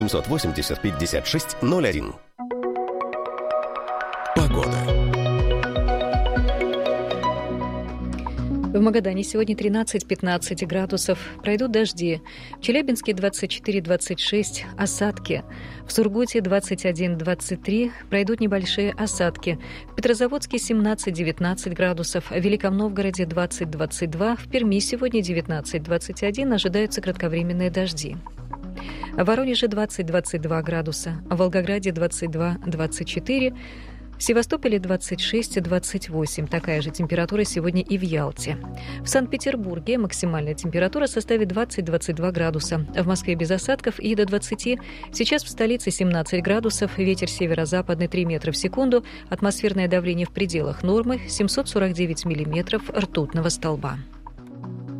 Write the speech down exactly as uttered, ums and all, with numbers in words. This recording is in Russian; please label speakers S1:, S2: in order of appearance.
S1: семьсот восемьдесят пятьдесят шесть ноль один. Погода.
S2: В Магадане сегодня тринадцать-пятнадцать градусов. Пройдут дожди. В Челябинске двадцать четыре двадцать шесть. Осадки. В Сургуте двадцать один двадцать три. Пройдут небольшие осадки. В Петрозаводске семнадцать-девятнадцать градусов. В Великом Новгороде двадцать двадцать два. В Перми сегодня девятнадцать двадцать один. Ожидаются кратковременные дожди. В Воронеже двадцать двадцать два градуса. В Волгограде двадцать два двадцать четыре. В Севастополе двадцать шесть двадцать восемь. Такая же температура сегодня и в Ялте. В Санкт-Петербурге максимальная температура составит двадцать двадцать два градуса. В Москве без осадков и до двадцати. Сейчас в столице семнадцать градусов. Ветер северо-западный три метра в секунду. Атмосферное давление в пределах нормы семьсот сорок девять миллиметров ртутного столба.